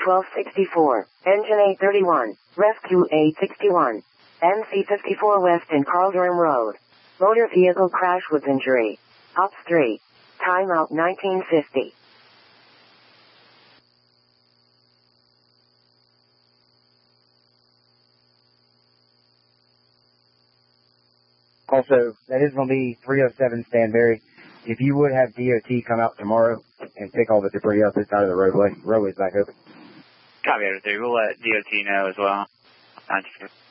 1264, Engine 831, Rescue 861, MC54 West and Carl Durham Road. Motor vehicle crash with injury. Ops 3. Timeout 1950. Also, that is going to be 307 Stanberry. If you would have DOT come out tomorrow and pick all the debris up this side of the roadway. Roadway's back open. Copy, 3. We'll let DOT know as well.